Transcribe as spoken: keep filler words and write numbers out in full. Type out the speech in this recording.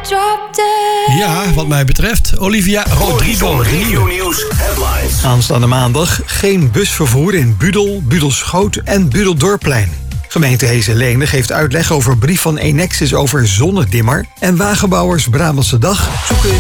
drop dead. Ja, wat mij betreft, Olivia Rodrigo. Regio-nieuws headlines. Aanstaande maandag geen busvervoer in Budel, Budelschoot en Budeldorpplein. Gemeente Heesselene geeft uitleg over brief van Enexis over zonnedimmer. En wagenbouwers Brabantse Dag zoeken